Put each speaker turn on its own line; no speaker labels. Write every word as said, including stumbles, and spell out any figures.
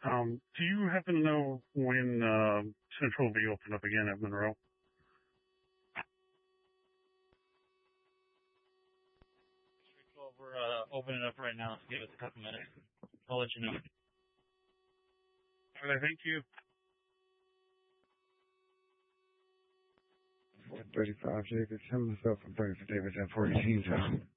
Um, do you happen to know when uh, Central will be open up again at Monroe?
Well, we're uh, opening up right now. Give us a couple minutes. I'll let you know.
All right, thank you.
thirty-five David, send myself a thirty for David at fourteen.